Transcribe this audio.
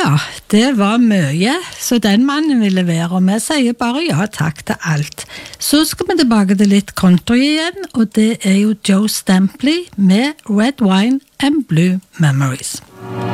Ja, det var mye, så den mannen ville være, og vi sier bare ja takk til alt. Så skal vi tilbake til litt country igjen, og det jo Joe Stampley med Red Wine and Blue Memories.